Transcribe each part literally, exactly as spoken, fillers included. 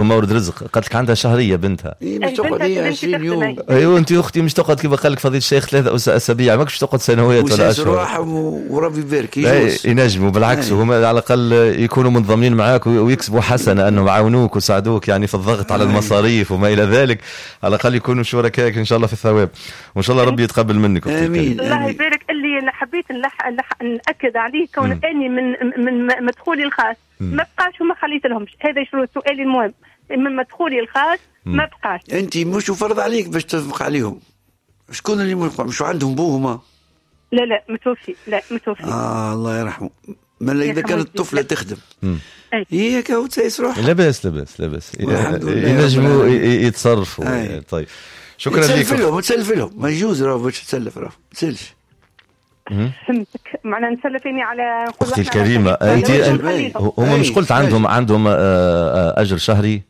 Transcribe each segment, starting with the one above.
مورد رزق قالت لك عندها شهريه بنتها. اي مش تقعد هي عشرين يوم. ايوه انت اختي مش تقعد كيما قال لك فضيله الشيخ ثلاثه اسابيع ماكش تقعد سنوات ولا اشهر. روحهم وربي يبارك يجوز ينجموا بالعكس هما على الاقل يكونوا منضمين معاك ويكسبوا حسنه انهم يعاونوك وساعدوك يعني في الضغط على المصاريف وما الى ذلك. على الاقل يكونوا شركائك ان شاء الله في الثواب وان شاء الله ربي يتقبل منك. امين الله يبارك. اللي حبيت ناكد عليه كون اني من من مدخولي الخاص ما بقاش وما خليت لهمش. هذا شنو سؤالي المهم من مدخولي الخاص ما بقاش. انت مش فرض عليك باش تنفق عليهم. شكون اللي مش عندهم بوهما؟ لا لا متوفي. لا متوفي. اه الله يرحمه. ما اذا كانت الطفله تخدم هي كاو تيسروح لاباس لاباس لاباس ينجموا يتصرفوا. طيب شكرا لك. تسلف لهم تسلف لهم ما يجوز راه باش تسلف راه ما تسلفش. فهمتك معناها نسلفيني على اختي الكريمه. انت هما مش قلت عندهم عندهم اجر شهري؟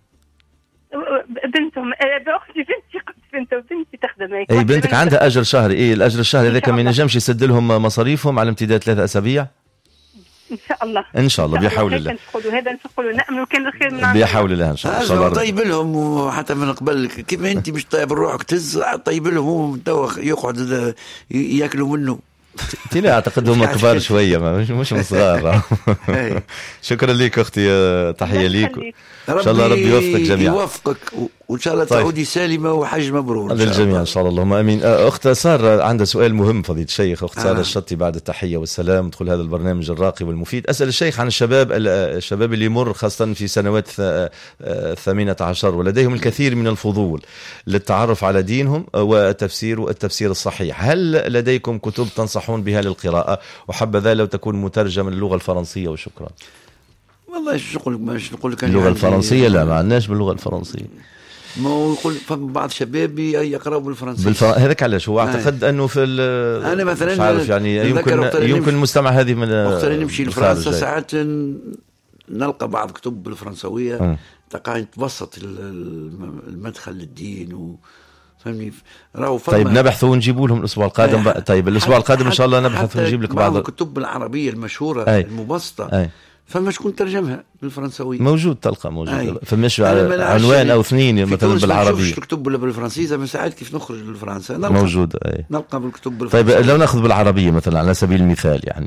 بنتهم باختي بنتي قلت بنت بنتي تخدم هيك. اي بنتك عندها اجر شهري. ايه الاجر الشهري هذاك ما ينجمش يسد لهم مصاريفهم على امتداد ثلاثة اسابيع ان شاء الله. ان شاء الله بحول الله. هذا نقولوا نامل وكان الخير من بحول الله ان شاء الله. طيب لهم وحتى من قبل كيما انت مش طيب روحك تز طيب لهم هو تو يقعد ياكلوا منه. تينا اعتقد هم كبار شويه مش مش صغار. شكرا لك اختي تحيه ليك ان شاء الله ربي يوفقك جميعا. يوفقك وان شاء الله تعودي سالمه وحج مبرور للجميع ان شاء الله اللهم امين. اخت ساره عندها سؤال مهم فضيله الشيخ. اخت ساره الشطي بعد التحيه والسلام تدخل هذا البرنامج الراقي والمفيد. اسال الشيخ عن الشباب الشباب اللي يمر خاصه في سنوات الثامنه عشر ولديهم الكثير من الفضول للتعرف على دينهم وتفسير التفسير الصحيح. هل لديكم كتب تنصحون بها للقراءه وحبذا لو تكون مترجمه للغه الفرنسيه؟ وشكرا. والله شو نقول ماش نقول لك اللغه الفرنسيه لا ما عندناش باللغه الفرنسيه. ما هو يقول بعض شبابي يقراوا بالفرنسيه بالفر... هذاك علاش هو اعتقد انه في انا مثلا مش عارف يعني يمكن يمكن المستمع هذه من وقت نمشي لفرنسا ساعات نلقى بعض كتب بالفرنسويه تلقى تبسط المدخل للدين و فهمني راهو. طيب نبحث ونجيبوا لهم الاسبوع القادم بقى. طيب الاسبوع القادم ان شاء الله نبحث ونجيب لك بعض الكتب العربيه المشهوره أي. المبسطه أي. فما شكون ترجمها بالفرنسويه موجود تلقى موجود فماش عنوان او اثنين مثلا بالعربيه. الكتب ولا بالفرنسيه ما ساعات كيف نخرج لفرنسا موجود أي. نلقى بالكتب بالفرنسيه. طيب لو ناخذ بالعربيه مثلا على سبيل المثال يعني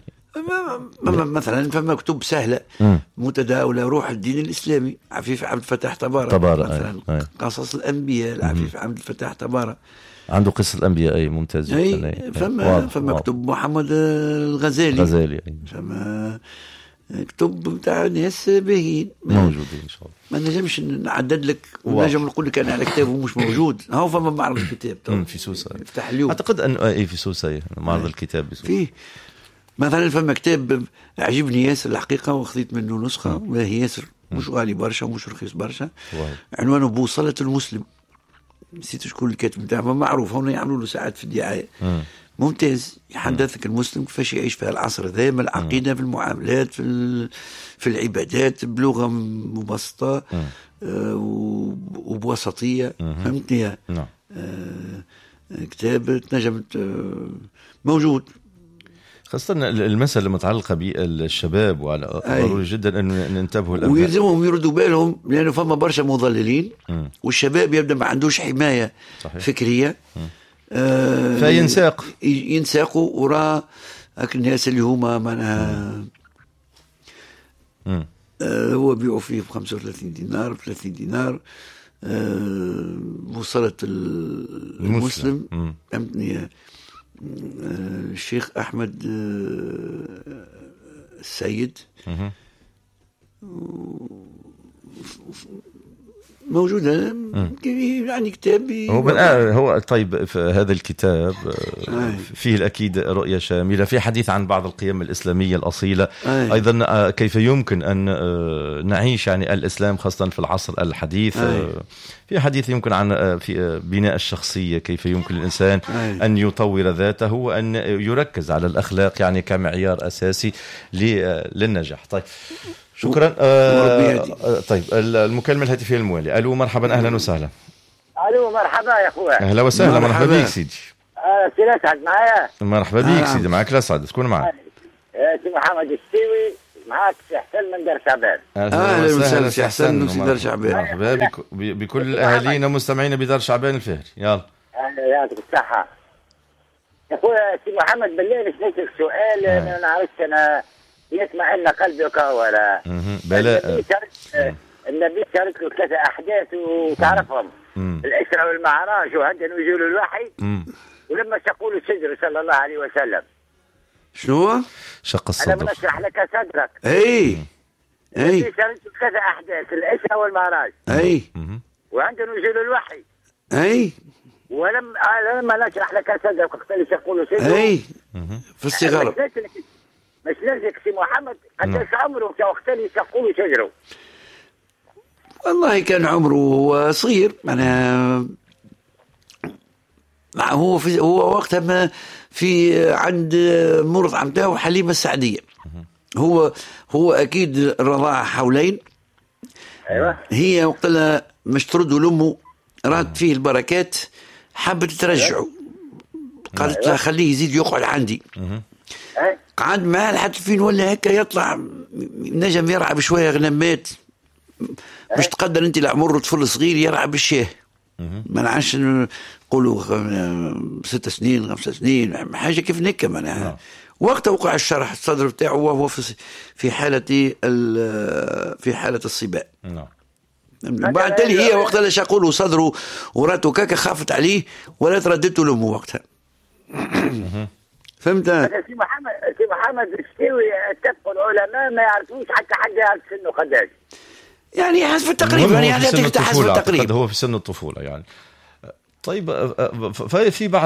مثلا فما كتب سهله م. متداوله روح الدين الاسلامي عفيف عبد الفتاح تبارك تبارك مثلا أي. قصص الانبياء العفيف عبد الفتاح تبارك عنده قصة الأنبياء أي ممتاز. أي فما فما كتب محمد الغزالي غزالي أي. فما كتب بتاع ناس باهين موجودين إن شاء الله. ما نجمش نعدد لك ونجم نقول لك أنا على كتاب ومش موجود. هاو فما معرض الكتاب في سوسة يفتح اليوم أعتقد أن أي في سوسة معرض الكتاب بسوسة. فيه مثلا فما كتاب عجبني ياسر الحقيقة وخذيت منه نسخة وهي ياسر مش غالي برشا ومش رخيص برشا. عنوانه بوصلة المسلم. نسيت شكون الكاتب بتاعه معروف هون يعملوا له ساعات في الدعاية. ممتاز يحدثك المسلم كيفاش يعيش في العصر ذا من العقيدة في المعاملات في في العبادات بلغة مبسطة آه وبوسطية. فهمتني؟ نعم. آه كتاب تنجم آه موجود. خاصة المسألة المتعلقة بالشباب وعلى ضروري جدا أن ننتبهوا لها ويلزمهم يردوا بالهم لأنه فما برشا مضللين م. والشباب يبدأ ما عندوش حماية صحيح. فكرية آه فينساق ينساقوا وراء الناس اللي هما معناها آه هو بيعوا فيه بخمسة وثلاثين دينار بثلاثين دينار آه وصلت المسلم فهمتني. الشيخ أحمد السيد موجودة يعني كتاب هو هو طيب في هذا الكتاب فيه الأكيد رؤية شاملة في حديث عن بعض القيم الإسلامية الأصيلة أي. أيضا كيف يمكن أن نعيش يعني الإسلام خاصة في العصر الحديث أي. في حديث يمكن عن في بناء الشخصية كيف يمكن الإنسان أي. أن يطور ذاته وأن يركز على الأخلاق يعني كمعيار أساسي للنجاح. طيب شكرا. آه طيب المكالمة الهاتفية الموالية. ألو مرحبا أهلا وسهلا. ألو مرحبا يا أخويا. أهلا وسهلا مرحبا بيك سيدي. آه سي أسعد معايا. مرحبا بيك سيدي معك الأسعد تكون معك. سي محمد السيوي معاك سي حسن من دار شعبان. اهلا وسهلا سي حسن من دار شعبان. مرحبا بك بكل اهالينا مستمعينا بدار شعبان الفهري. يلا يعطيك الصحة يا خويا سي محمد. بالله نسألك سؤال انا نعرفش انا يسمع لنا قلبك ولا بلاء. النبي شارك له ثلاثة احداث وتعرفهم الاسرة والمعراج وهدى نزول الوحي ولما شقوا له صدره صلى الله عليه وسلم. شنو هو؟ شق الصدر. انا بنشرح لك صدرك. اي اي شارك له ثلاثة احداث الاسرة والمعراج اي وعنده نزول الوحي اي ولما لما نشرح لك صدرك وقت اللي شقوا له صدره اي في الصغر. مش نرجك سي محمد قداش عمره وقت اللي شقوا له صدره؟ والله كان عمره صغير معناها هو في هو وقتها ما في عند مرضعة نتاعو حليمة السعدية. هو هو اكيد الرضاعة حولين. ايوه هي وقتها مش تردوا لامه رات فيه البركات حابة ترجعه قالت له خليه يزيد يقعد عندي. قعد معاه لحد فين ولا هكا يطلع نجم يرعى بشوية غنمات مش تقدر انت العمر طفل صغير يرعى بالشاه. ما نعرفش نقولوا ست سنين خمس سنين حاجه كيف نكه معناها. وقتها وقع الشرح الصدر بتاعه وهو في في حاله في حاله الصباء. بعد تالي هي وقتها لا شقوله صدره وراتو كاكا خافت عليه ولا تردته لامه وقتها. فهمت؟ سي محمد سي محمد الشتاوي اتفقوا العلماء ما يعرفوش حتى حد يعرف سنه قداش. يعني حسب التقريب يعني هذا حسب التقريب هو في سن الطفولة يعني. طيب في بعض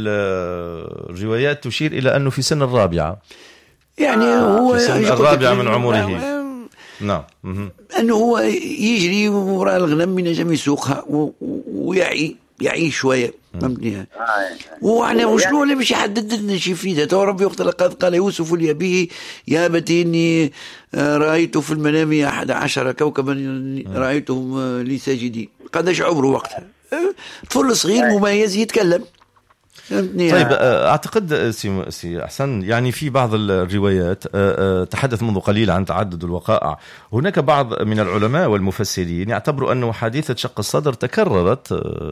الروايات تشير إلى أنه في سن الرابعة يعني هو في سن الرابعة من عمره. نعم أنه هو يجري وراء الغنم من نجم يسوقها ويعي يعي شوية فهمتني. وإحنا وشنو اللي باش يحدد لنا شي فيدا تو ربي وقت لقد قال يوسف لأبيه يا أبتي إني رأيت في المنام أحد عشر كوكبا رأيتهم لي ساجدين. قداش عمره وقتها طفل صغير مميز يتكلم. طيب أعتقد سي سي أحسن يعني في بعض الروايات تحدث منذ قليل عن تعدد الوقائع. هناك بعض من العلماء والمفسرين يعتبروا أن حادثة شق الصدر تكررت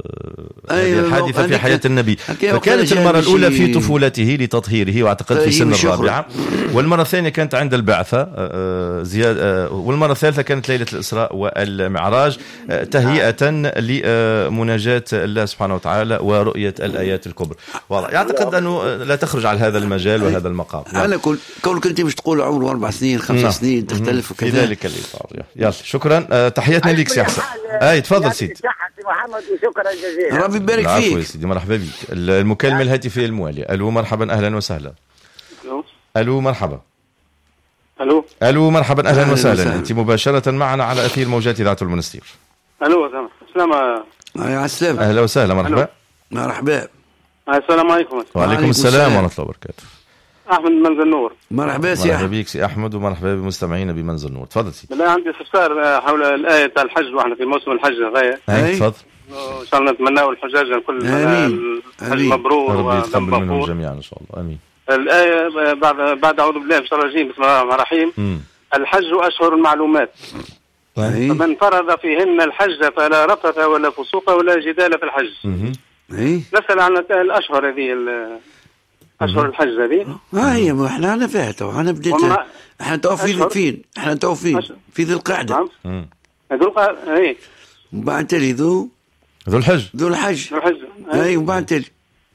هذه الحادثة في حياة النبي. فكانت المرة الأولى في طفولته لتطهيره واعتقد في سن الرابعة والمرة الثانية كانت عند البعثة زيادة والمرة الثالثة كانت ليلة الإسراء والمعراج تهيئة لمناجاة الله سبحانه وتعالى ورؤية الآيات الكبرى. والله يعتقد أنه لا تخرج على هذا المجال وهذا المقام. أنا كل كونك أنت مش تقول عمره أربع سنين خمس سنين تختلف وكذا في ذلك الإطار. يلا شكرا تحياتنا لك سي حسن. أي تفضل سيدي. محمد وشكرا جزيلا. ربي يبارك فيك. يا سيدي مرحبا بك. المكالمة الهاتفية الموالية. ألو مرحبا أهلا وسهلا. ألو مرحبا. ألو ألو مرحبا أهلا, أهلا وسهلا. وسهلا. أنت مباشرة معنا على أثير موجات إذاعة المنستير. ألو السلام على السلام. أهلا وسهلا مرحبا. مرحبا. السلام عليكم. وعليكم السلام ورحمة الله وبركاته. أحمد منزل نور. مرحبا سي مرحبا بك سي أحمد ومرحبا بمستمعينا بمنزل نور. تفضل سي. بالله عندي استفسار حول الآية تاع الحج وإحنا في موسم الحج غاية. أي تفضل. إن شاء الله نتمناه الحجاج الكل الحج مبرور ربي يتقبل منهم جميعا إن شاء الله آمين. الآية بعد بعد أعوذ بالله من الشيطان الرجيم بسم الله الرحمن الرحيم. الحج أشهر المعلومات فمن فرض فيهن الحج فلا رفث ولا فسوق ولا جدال في الحج. نسأل عن الأشهر هذه أشهر الحج هذه. ها هي ما احنا أنا فيها تو أنا بديت احنا تو في فين احنا تو فين في ذي القعدة. ذو القعدة إيه. وبعد تلي ذو ذو الحج ذو الحج ذو الحج أي وبعد تلي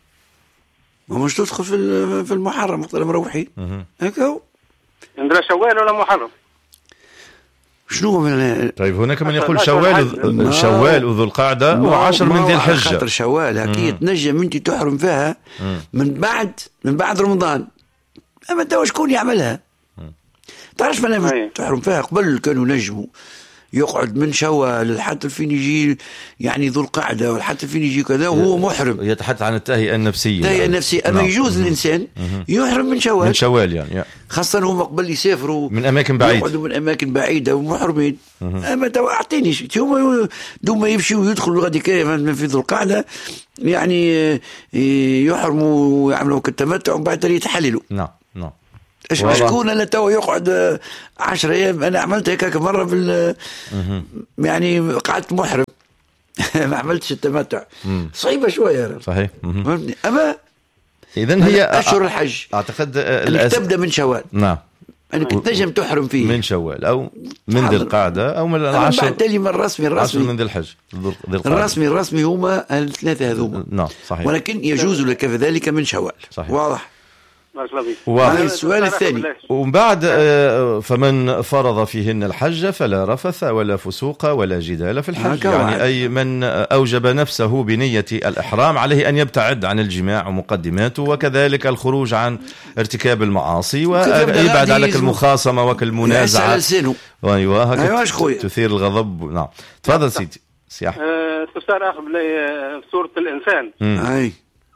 ما مش تدخل في في المحرم وقت مروحين هكا. عندنا شوال ولا محرم؟ شنو من طيب هناك من يقول شوال شوال وذو القعدة وعشر من ذي الحجة. خاطر شوال هكي تنجم انت تحرم فيها من بعد من بعد رمضان. اما تو شكون يعملها؟ تعرفش معناها تحرم فيها قبل كانوا نجموا يقعد من شوال حتى فين يجي يعني ذو القعدة وحتى فين يجي كذا وهو محرم. يتحدث عن التهيئة النفسية. التهيئة النفسية. أما يجوز الإنسان يحرم من شوال. من شوال يعني. خاصة هم قبل يسافروا من أماكن بعيدة. يقعدوا من أماكن بعيدة ومحرمين. أما تو أعطيني شيء هم دوما يمشوا ويدخلوا غادي كيف في ذو القعدة يعني يحرموا ويعملوا كالتمتع وبعد يتحللوا. نعم نعم. شكون انا تو يقعد عشرة ايام. انا عملت هيك مره بال يعني قعدت محرم ما عملتش التمتع. صعيبه شويه صحيح. اما اذا هي اشهر الحج اعتقد انك تبدا من شوال. نعم انك تنجم تحرم فيه من شوال او من ذي القعده او من العشر بعد تالي من الرسمي الرسمي من ذي الحج الرسمي الرسمي هما الثلاثه هذوما. نعم صحيح. ولكن يجوز لك ذلك من شوال. صحيح. واضح. واضح. السؤال الثاني ومن بعد فمن فرض فيهن الحج فلا رفث ولا فسوق ولا جدال في الحج. يعني أي من أوجب نفسه بنية الإحرام عليه أن يبتعد عن الجماع ومقدماته، وكذلك الخروج عن ارتكاب المعاصي ويبعد عليك المخاصمة والمنازعة. أيوة هكذا تثير الغضب. نعم تفضل سيدي سي أحمد. استفسار آخر في سورة الإنسان. أي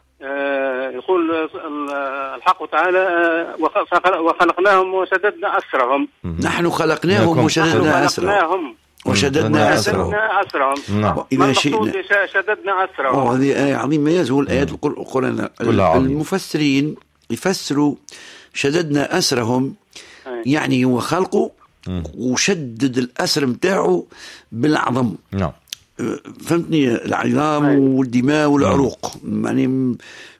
يقول الحق تعالى وخلقناهم وشددنا أسرهم. نحن خلقناهم وشددنا أسرهم وشددنا أسرهم. ما المقصود شددنا أسرهم؟ هذه آية عظيمة. يزول آيات القرآن المفسرين يفسروا شددنا أسرهم يعني هو خلقه وشدد الأسر متاعه بالعظم. نعم فهمتني. العظام والدماء والعروق يعني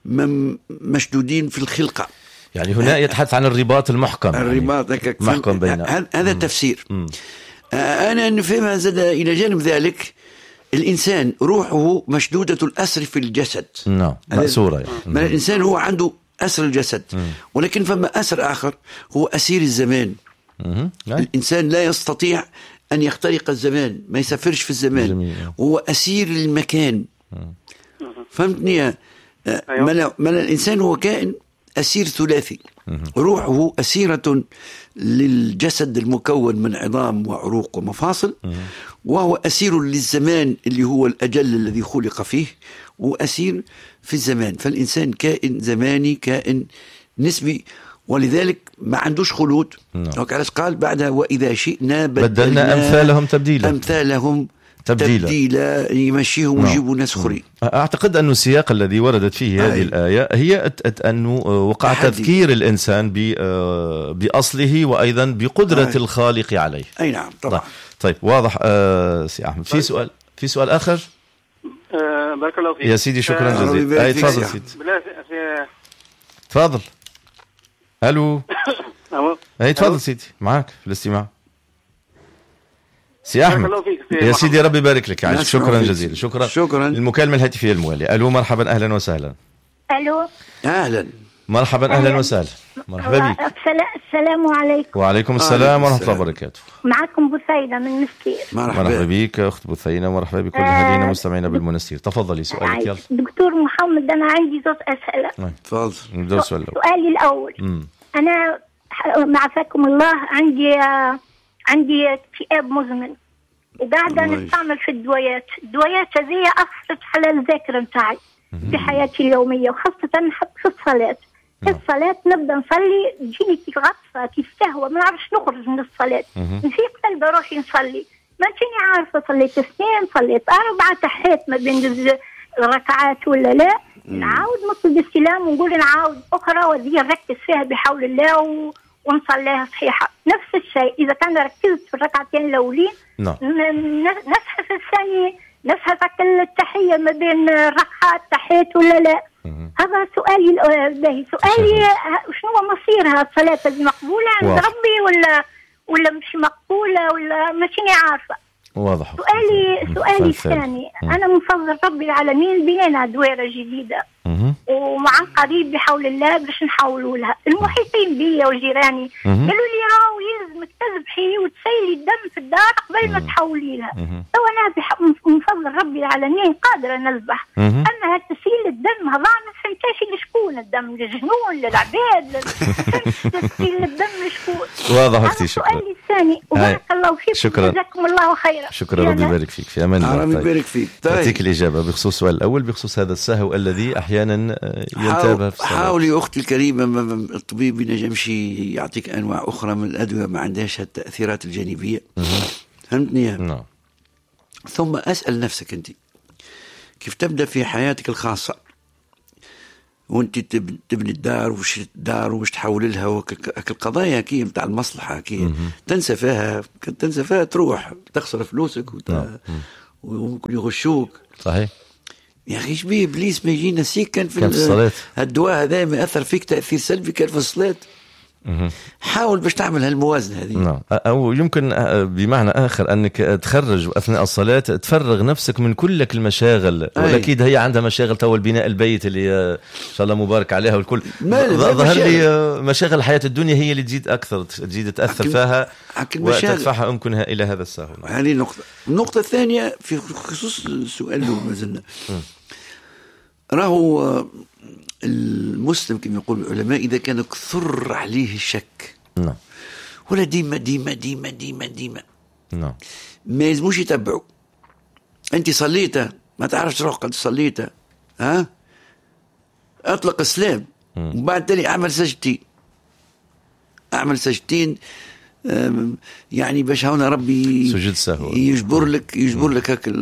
مشدودين في الخلقة. يعني هنا يتحدث عن الرباط المحكم. الرباط يعني محكم بينهم. هذا تفسير. أنا نفهمها زاد إلى جانب ذلك الإنسان روحه مشدودة الأسر في الجسد. نعم مأسورة يعني. ما الإنسان هو عنده أسر الجسد ولكن فما أسر آخر هو أسير الزمان. الإنسان لا يستطيع أن يخترق الزمان، ما يسافرش في الزمان. جميل. هو أسير المكان. فهمتني. أيوه. من الإنسان هو كائن أسير ثلاثي. روحه أسيرة للجسد المكون من عظام وعروق ومفاصل، وهو أسير للزمان اللي هو الأجل الذي خلق فيه، وأسير في الزمان. فالإنسان كائن زماني كائن نسبي، ولذلك ما عندوش خلود. وكذلك قال بعدها وإذا شئنا بدلنا, بدلنا أمثالهم تبديلا أمثالهم تبديلا, تبديلا يمشيهم ويجيبوا ناس أخرين. أعتقد أن السياق الذي وردت فيه هذه الآية هي أنه وقع تذكير الإنسان بأصله وأيضا بقدرة أي. الخالق عليه. أي نعم طبعا. طيب واضح. آه سي أحمد في سؤال في سؤال آخر. آه بارك الله فيك يا سيدي. شكرا آه جزيلا. أي تفضل سيدي. تفضل. الو. اي تفضل سيدي معك في الاستماع. سي احمد يا سيدي ربي يبارك لك. عايش. شكرا جزيلا. شكرا شكرا المكالمه الهاتفيه المواليه. الو مرحبا اهلا وسهلا. الو اهلا مرحبا اهلا وسهلا. مرحبا بك. السلام عليكم. وعليكم السلام ورحمه الله وبركاته. معكم بثينه من منستير. مرحبا, مرحبا بك اخت بثينه. مرحبا بكل اهالينا مستمعينا بالمنستير. تفضلي سؤالك يلا. دكتور محمد انا عندي زوج اسئله. تفضل. نبدا سؤال الاول. سؤالي الاول م. انا معافاكم الله عندي عندي اكتئاب مزمن وقاعده نستعمل في الدويات. الدويات هذه اثرت على الذاكره نتاعي في حياتي اليوميه، وخاصه حتى في الصلاه. في الصلاه نبدا نصلي تجيني كيف غطسه كيف سهوه ما نعرفش نخرج من الصلاه. نفيق قلبي روحي نصلي ما تجيني عارفه صليت اثنين صليت اربعه تحيت ما بين الركعات ولا لا. نعاود نطلب السلام ونقول نعاود أخرى وذي نركز فيها بحول الله و... ونصليها صحيحة. نفس الشيء إذا كان ركزت في الركعتين الأولين no. نفسها في الثانية نفسها في التحية ما بين الركعات تحيت ولا لا. هذا سؤالي باهي. سؤالي شنو مصيرها الصلاة هذه مقبولة عند ربي ولا ولا مش مقبولة ولا ماشيني عارفة. واضح. سؤالي سؤالي الثاني أنا من فضل رب العالمين بنينا دويرة جديدة ومعن قريب بحول الله باش نحولوا لها. المحيطين بي وجيراني قالوا لي راهو يلزمك تذبحي وتسيلي الدم في الدار قبل ما تحولي لها. تو أنا من فضل رب العالمين قادرة نذبح، أما تسيل الدم هذا ما فهمتاش لشكون الدم، للجنون للعباد تسيل الدم لشكون. واضح أختي. شكرا. سؤالي الثاني وبارك الله فيكم جزاكم الله خيرا. شكرا ربي يبارك فيك. في امان الله. ربي يبارك فيك. تعطيك الاجابه بخصوص السؤال الاول بخصوص هذا السهو الذي احيانا ينتابه في الصلاه. حاولي اختي الكريمه الطبيب ينجمشي يعطيك انواع اخرى من الادويه ما عندهاش التاثيرات الجانبيه. فهمتني؟ نعم. ثم اسال نفسك انت كيف تبدا في حياتك الخاصه وانت تبني الدار وش الدار وش تحول لها وك القضايا كي متاع المصلحة كي تنسى فيها تنسى فيها تروح تخسر فلوسك وت... وممكن يغشوك. صحيح يا أخي شبيه إبليس ما يجينا سيك كان في, في الصلاة. الدواء هذا ما أثر فيك تأثير سلبي كان في الصلاة. حاول باش تعمل هالموازنة هذه. نعم. أو يمكن بمعنى آخر أنك تخرج أثناء الصلاة تفرغ نفسك من كلك المشاغل. والأكيد هي عندها مشاغل تو البناء البيت اللي إن شاء الله مبارك عليها والكل. ظهر لي مشاغل الحياة الدنيا هي اللي تزيد أكثر تزيد تأثر فيها وتدفعها يمكنها إلى هذا السهو. هذه النقطة. النقطة الثانية في خصوص السؤال اللي ما زلنا راهو المسلم كما يقول العلماء إذا كان كثر عليه الشك نعم ولا ديما ديما ديما ديما ديما نعم ما يلزموش يتبعوا. أنت صليته ما تعرفش تروح قد صليته ها أطلق السلام وبعد تالي أعمل سجدتين أعمل سجدتين يعني باش هنا ربي سجد سهو يجبر لك يجبر لك هاك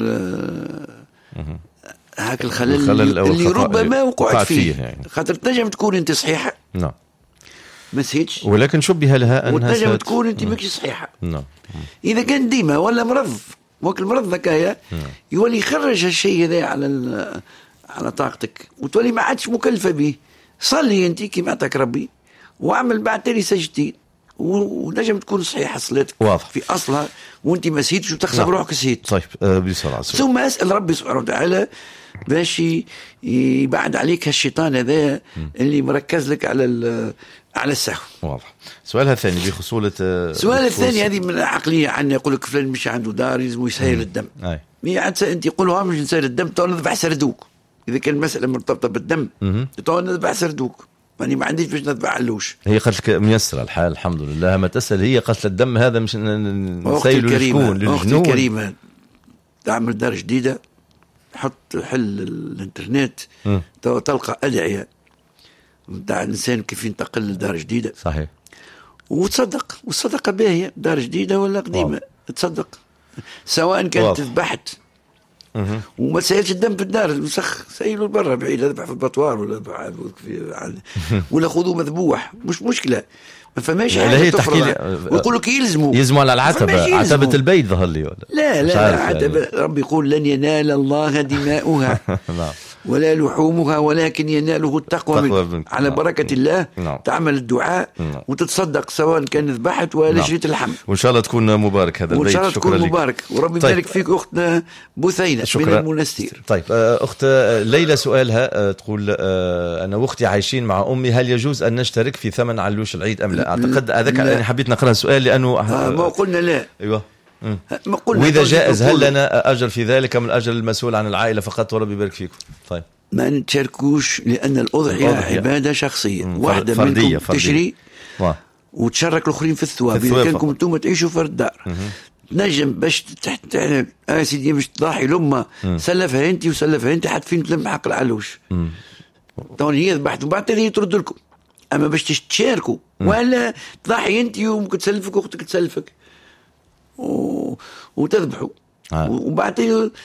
هاك الخلل, الخلل اللي ربما وقعت فيه, فيه يعني. خاطر تنجم تكون انت صحيحه نعم ما سهيتش ولكن شبه لها انها تنجم تكون انت ماكش صحيحه نعم اذا كان ديما ولا مرض وقت المرض ذكايا يولي يخرج هالشيء هذا على على طاقتك وتولي ما عادش مكلفه به. صلي انت كيما عطاك ربي واعمل بعد تالي سجدتين ونجم تكون صحيحه صلاتك واضح في اصلها وانت ما سيتش وتخسر نعم. روحك سيت. طيب آه بسرعه ثم اسال ربي سبحانه وتعالى باش يبعد عليك هالشيطان هذا اللي مركز لك على على السهو. واضح. سؤالها الثاني بخصوله السؤال الثاني هذه من العقليه عندنا يقول لك فلان مش عنده دار يلزم يسير الدم. اي مي عاد انت يقولوا مش نسير الدم تو نذبح سردوك اذا كان المساله مرتبطه بالدم تو نذبح سردوك ماني ما عنديش باش نذبح علوش. هي قالت لك ميسره الحال الحمد لله ما تسال هي قالت الدم هذا مش نسيل لشكون للجنون الكريمه تعمل دار جديده حط حل الانترنت تو تلقى ادعيه نتاع الانسان كيف ينتقل لدار جديده. صحيح وتصدق والصدقه باهيه دار جديده ولا قديمه واو. تصدق سواء كانت ذبحت وما تسيلش الدم في الدار المسخ سيلوا برا بعيد ذبح في البطوار ولا ولا خذوه مذبوح مش مشكله ما فماش حاجه تفرض ويقول لك يلزموا يلزموا على العتبه عتبه البيت ظهر لي ولا لا لا عتبه يعني. ربي يقول لن ينال الله دماؤها ولا لحومها ولكن يناله التقوى من على بركه الله. تعمل الدعاء وتتصدق سواء كان ذبحت ولا شريت اللحم وان شاء الله تكون مبارك هذا البيت. وان شاء الله تكون مبارك وربي يبارك طيب. فيك اختنا بثينه من المنستير. طيب اخت ليلى سؤالها تقول انا واختي عايشين مع امي هل يجوز ان نشترك في ثمن علوش العيد ام لا؟ اعتقد هذاك انا حبيت نقرا السؤال لانه آه ما قلنا لا. ايوه وإذا جائز هل لنا أجر في ذلك من أجر المسؤول عن العائلة فقط وربي يبارك فيكم؟ طيب ما نتشاركوش لأن الأضحية عبادة شخصية واحدة فردية منكم فردية. تشري و... وتشارك الآخرين في الثواب إذا كانكم أنتم تعيشوا في الدار نجم باش تحت آه سيدي باش تضحي لما سلفها أنت وسلفها أنت حتى فين تلم حق العلوش طبعا هي ذبحت وبعد تالي ترد لكم. أما باش تشاركوا ولا تضحي أنت وممكن تسلفك وأختك تسلفك و... وتذبحوا آه. وبعد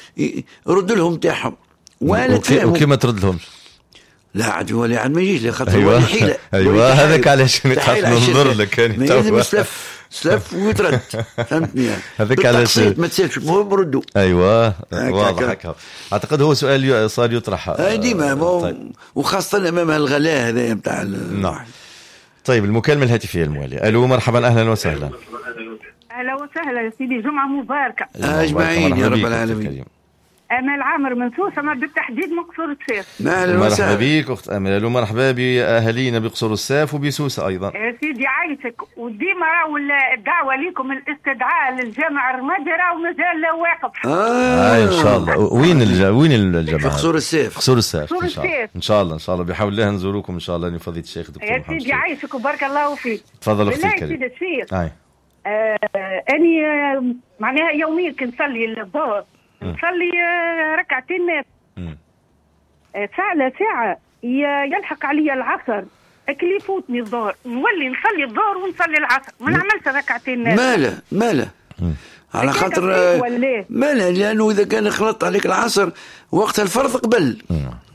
يرد لهم تاعهم ولا تفهموا وكيما ترد لهم لا عاد ولا عاد ما يجيش لخاطر أيوة. حيله ايوه هذاك علاش ننظر لك كان لازم سلف سلف ويترد فهمتني هذاك علاش ما تسالش المهم ردوا. ايوه واضح هكا اعتقد هو سؤال صار يطرح اي ديما طيب. وخاصه امام الغلاء هذا نتاع نعم. طيب المكالمه الهاتفيه المواليه الو مرحبا اهلا وسهلا. اهلا وسهلا يا سيدي جمعه مباركه اجمعين يا رب العالمين. امال عامر من سوسه ما بالتحديد من قصور الساف. مرحبا بك اخت امال ومرحبا باهالينا بقصور الساف وبسوسه ايضا. يا سيدي عايشك وديما راهو الدعوه لكم الاستدعاء للجامع الرمادي راهو مازال واقف. اه, آه ان شاء الله. وين الج... وين الجامع؟ قصور السيف. قصور السيف ان شاء الله. ان شاء الله ان شاء الله بحول الله نزوروكم ان شاء الله فضيله الشيخ دكتور محمد. يا سيدي عايشك وبارك الله فيك. تفضل اختي الكريمه. بالله يا سيدي الشيخ. اي آه أني معناها يوميا كنصلي الظهر نصلي ركعتين آه ساعة ساعة يلحق علي العصر أكل يفوتني الظهر نولي نصلي الظهر ونصلي العصر ما نعملش ركعتين ماله ماله على خاطر ماله لأنه إذا كان خلط عليك العصر وقت الفرض قبل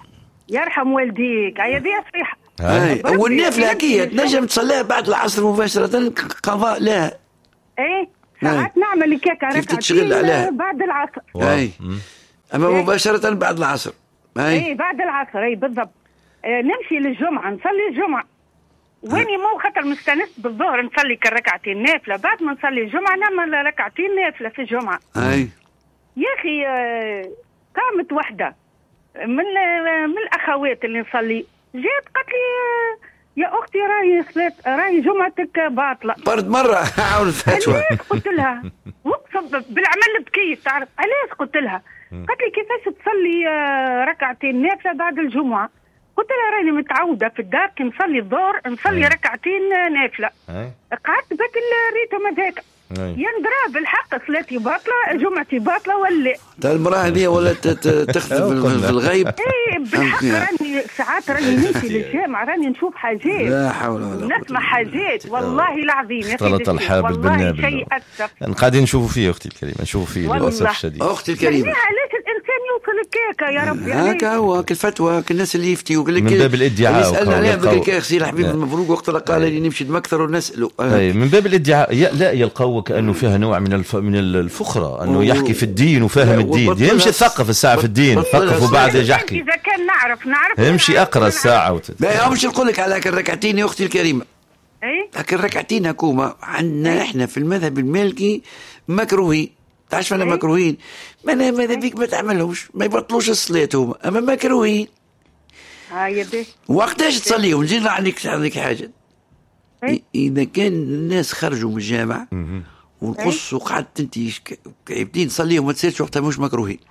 يرحم والديك. هيا ذي صحيحة. والنافلة كي تنجم تصليها بعد العصر مباشرة قضاء لها. ايه ساعات نعمل كيكة ركعتين بعد العصر. اي اما مباشرة بعد العصر. اي, أي بعد العصر اي بالضبط. آه نمشي للجمعة نصلي الجمعة. واني مو خاطر مستانست بالظهر نصلي كركعتين نافلة، بعد ما نصلي الجمعة نعمل ركعتين نافلة في الجمعة. اي يا اخي آه قامت وحدة من آه من الاخوات اللي نصلي، جات قالت لي يا اختي راهي صلاه راهي جمعتك باطله. برد مره عاود فتوى. علاش قلت لها؟ بالعمل بكيت تعرف علاش قلت لها؟ قالت لي كيفاش تصلي ركعتين نافله بعد الجمعه؟ قلت لها راني متعوده في الدار كي نصلي الظهر نصلي ركعتين نافله. قعدت بك الريتم هذاك يندرى بالحق صلاتي باطله جمعتي باطله ولا تا المراه هذه ولا تخدم في الغيب. اي بالحق راني ساعات راني نمشي للجامع راني نشوف حاجات لا حول ولا قوه نسمع حاجات والله العظيم يا اختلط الحابل بالنابل. شيء اسف قاعدين نشوفوا فيه اختي الكريمه نشوفوا فيه للاسف الشديد. اختي الكريمه علاش الانسان يوصل هكاكا يا ربي؟ هكا هو كالفتوى كالناس اللي يفتي يقول لك من باب الادعاء يسالنا عليها بك يا اخي الحبيب المبروك وقت قال لي نمشي نمكثر ونساله. من باب الادعاء لا يلقوا كانه فيها نوع من الف... من الفخره انه يحكي في الدين وفاهم الدين. يمشي ثقف الساعه في الدين ثقف وبعد يحكي. اذا كان نعرف نعرف يمشي اقرا الساعه وت... لا مش نقول لك على الركعتين يا اختي الكريمه. اي لكن الركعتين هكوما عندنا احنا في المذهب المالكي مكروهين. تعرف انا مكروهين ما ماذا بيك ما تعملهمش ما يبطلوش الصلاه هما اما مكروهين. هاي به وقتاش تصليهم؟ نجي نعطيك نعطيك حاجه. اذا كان الناس خرجوا من الجامع ونقص وقعدت انت كعبتين تصليهم ما تصيرش وقتها مش مكروهين.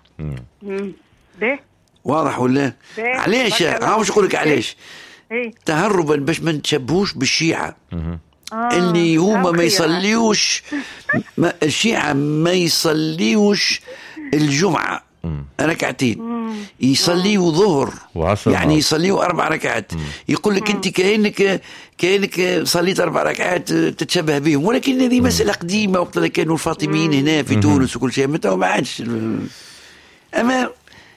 به واضح ولا؟ علاش؟ ها مش نقول لك علاش؟ تهربا باش ما نتشبهوش بالشيعة آه اللي هما ما يصليوش ما الشيعة ما يصليوش الجمعة ركعتين يصليوا ظهر يعني يصليوا أربع ركعات. يقول لك أنت كأنك كأنك صليت أربع ركعات تتشبه بهم، ولكن هذه مسألة قديمة وقت اللي كانوا الفاطميين هنا في تونس وكل شيء متى ما عادش. أما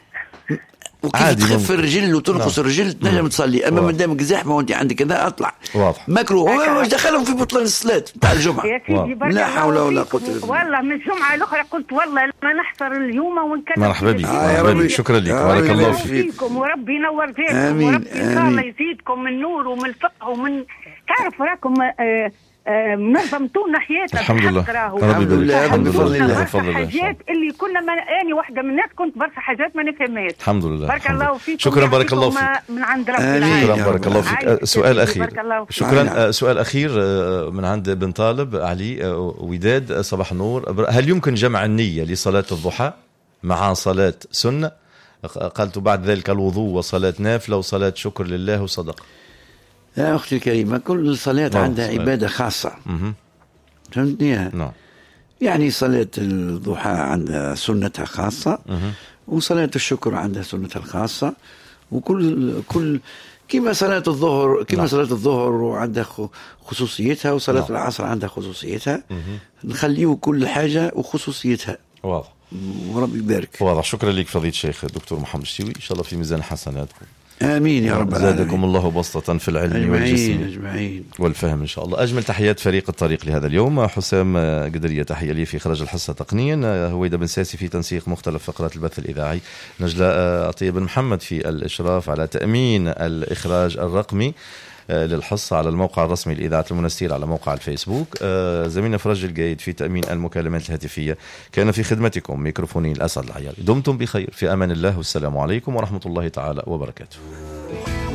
وكيف تخف الرجل وتنقص الرجل تنجم تصلي. اما ما دامك زحمه وانت عندك كذا اطلع واضح مكروه. واش دخلهم في بطلان الصلاه تاع الجمعه؟ لا حول ولا قوه الا بالله. والله من الجمعه الاخرى قلت والله لما نحصر اليوم ونكلم. مرحبا بك يا ربي شكرا لك بارك الله فيكم وربي ينور فيكم وربي الله يزيدكم من نور ومن الفقه ومن تعرف راكم آه منظمتونا حياتنا الحمد لله الحمد لله بفضل الله حاجات اللي كنا ما اني واحده من الناس كنت برشا حاجات ما نفهمهاش. الحمد لله بارك الله فيكم. شكرا بارك الله فيك من عند رب العالمين. شكرا بارك الله فيك. سؤال اخير شكرا سؤال اخير من عند بن طالب علي وداد صباح النور. هل يمكن جمع النيه لصلاه الضحى مع صلاه سنه؟ قالت بعد ذلك الوضوء وصلاه نافله وصلاه شكر لله وصدقه. يا أختي الكريمة كل صلاة عندها صلاة. عبادة خاصة فهمتني؟ نعم. يعني صلاة الضحى عندها سنتها خاصة مه. وصلاة الشكر عندها سنتها الخاصة وكل كل كما صلاة الظهر كما نعم. صلاة الظهر وعندها خصوصيتها وصلاة نعم. العصر عندها خصوصيتها مه. نخليه كل حاجة وخصوصيتها. واضح وربي يبارك. واضح. شكرا لك فضيلة الشيخ الدكتور محمد الشتيوي إن شاء الله في ميزان حسناتكم. آمين يا رب العالمين. زادكم الله بسطة في العلم والجسم أجمعين والفهم إن شاء الله. أجمل تحيات فريق الطريق لهذا اليوم. حسام قدرية تحية لي في إخراج الحصة تقنيا، هويدا بن ساسي في تنسيق مختلف فقرات البث الإذاعي، نجلاء عطية بن محمد في الإشراف على تأمين الإخراج الرقمي للحصة على الموقع الرسمي لإذاعة المنستير على موقع الفيسبوك، زميلنا فرج القايد في تأمين المكالمات الهاتفية. كان في خدمتكم ميكروفوني الأسد العياري. دمتم بخير في أمان الله والسلام عليكم ورحمة الله تعالى وبركاته.